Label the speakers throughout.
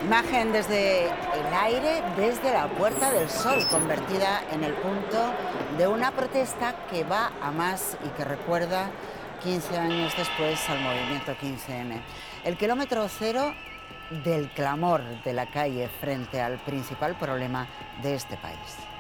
Speaker 1: Imagen desde el aire, desde la Puerta del Sol, convertida en el punto de una protesta que va a más y que recuerda 15 años después al movimiento 15M. El kilómetro cero del clamor de la calle frente al principal problema de este país.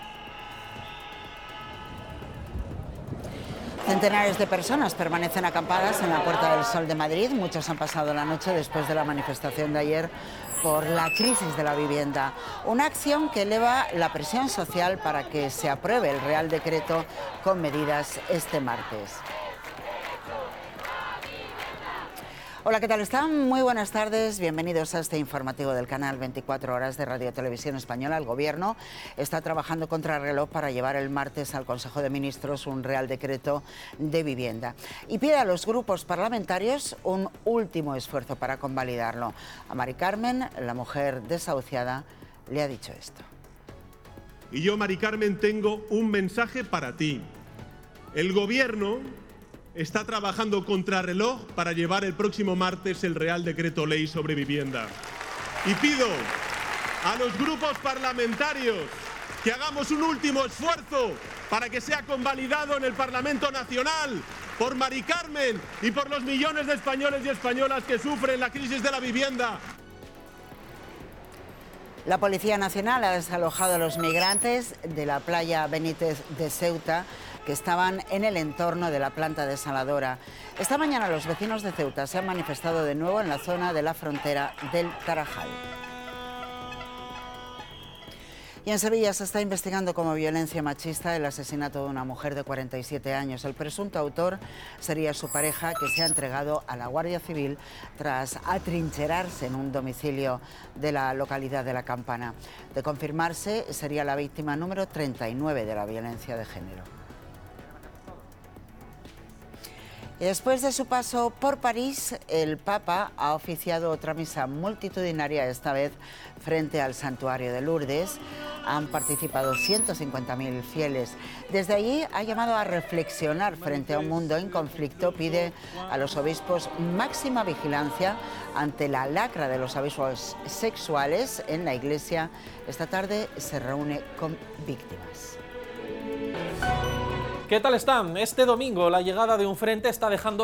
Speaker 1: Centenares de personas permanecen acampadas en la Puerta del Sol de Madrid. Muchos han pasado la noche después de la manifestación de ayer por la crisis de la vivienda. Una acción que eleva la presión social para que se apruebe el Real Decreto con medidas este martes. Hola, ¿qué tal están? Muy buenas tardes. Bienvenidos a este informativo del canal 24 Horas de Radio Televisión Española. El Gobierno está trabajando contra reloj para llevar el martes al Consejo de Ministros un Real Decreto de vivienda y pide a los grupos parlamentarios un último esfuerzo para convalidarlo. A Mari Carmen, la mujer desahuciada, le ha dicho esto.
Speaker 2: Y yo, Mari Carmen, tengo un mensaje para ti. El Gobierno está trabajando contrarreloj para llevar el próximo martes el Real Decreto Ley sobre vivienda. Y pido a los grupos parlamentarios que hagamos un último esfuerzo para que sea convalidado en el Parlamento Nacional por Mari Carmen y por los millones de españoles y españolas que sufren la crisis de la vivienda.
Speaker 1: La Policía Nacional ha desalojado a los migrantes de la playa Benítez de Ceuta que estaban en el entorno de la planta desaladora. Esta mañana los vecinos de Ceuta se han manifestado de nuevo en la zona de la frontera del Tarajal. Y en Sevilla se está investigando como violencia machista el asesinato de una mujer de 47 años. El presunto autor sería su pareja, que se ha entregado a la Guardia Civil tras atrincherarse en un domicilio de la localidad de La Campana. De confirmarse, sería la víctima número 39 de la violencia de género. Y después de su paso por París, el Papa ha oficiado otra misa multitudinaria, esta vez frente al santuario de Lourdes. Han participado 150.000 fieles. Desde allí ha llamado a reflexionar frente a un mundo en conflicto. Pide a los obispos máxima vigilancia ante la lacra de los abusos sexuales en la Iglesia. Esta tarde se reúne con víctimas.
Speaker 3: ¿Qué tal están? Este domingo la llegada de un frente está dejando